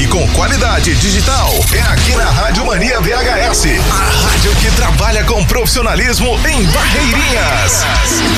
com qualidade digital é aqui na Rádio Mania VHS, a rádio que trabalha com profissionalismo em Barreirinhas.